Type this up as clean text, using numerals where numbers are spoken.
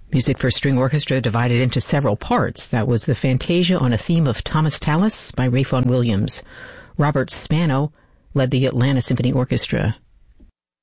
Music for string orchestra divided into several parts. That was the Fantasia on a Theme of Thomas Tallis by Ralph Vaughan Williams. Robert Spano led the Atlanta Symphony Orchestra.